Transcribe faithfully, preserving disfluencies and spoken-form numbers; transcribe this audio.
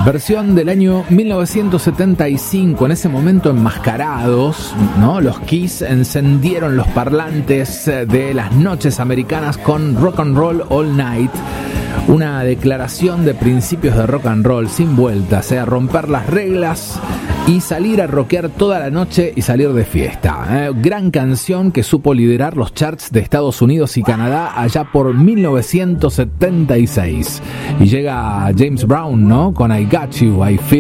Versión del año mil novecientos setenta y cinco, en ese momento enmascarados, ¿no? Los Kiss encendieron los parlantes de las noches americanas con Rock and Roll All Night. Una declaración de principios de rock and roll sin vueltas, ¿eh? Romper las reglas y salir a rockear toda la noche y salir de fiesta, ¿eh? Gran canción que supo liderar los charts de Estados Unidos y Canadá allá por mil novecientos setenta y seis. Y llega James Brown, ¿no? Con I Got You, I Feel